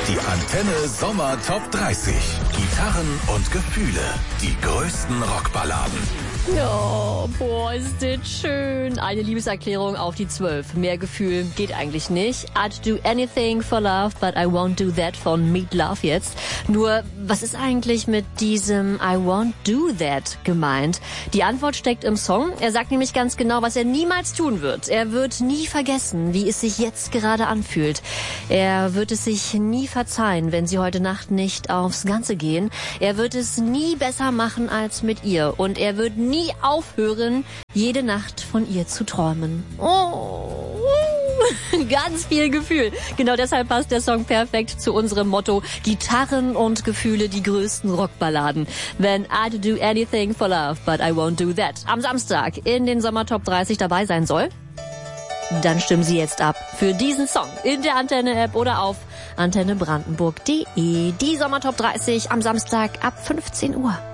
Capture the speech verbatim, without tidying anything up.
Die Antenne Sommer Top dreißig. Gitarren und Gefühle. Die größten Rockballaden. Ja, boah, ist das schön. Eine Liebeserklärung auf die zwölf. Mehr Gefühl geht eigentlich nicht. I'd do anything for love, but I won't do that von Meat Love jetzt. Nur, was ist eigentlich mit diesem I won't do that gemeint? Die Antwort steckt im Song. Er sagt nämlich ganz genau, was er niemals tun wird. Er wird nie vergessen, wie es sich jetzt gerade anfühlt. Er wird es sich nie verzeihen, wenn sie heute Nacht nicht aufs Ganze gehen. Er wird es nie besser machen als mit ihr. Und er wird nie aufhören, jede Nacht von ihr zu träumen. Oh, ganz viel Gefühl. Genau deshalb passt der Song perfekt zu unserem Motto: Gitarren und Gefühle, die größten Rockballaden. Wenn I'd do anything for love, but I won't do that am Samstag in den Sommer Top dreißig dabei sein soll, dann stimmen Sie jetzt ab für diesen Song in der Antenne-App oder auf antenne brandenburg punkt de. Die Sommer Top dreißig am Samstag ab fünfzehn Uhr.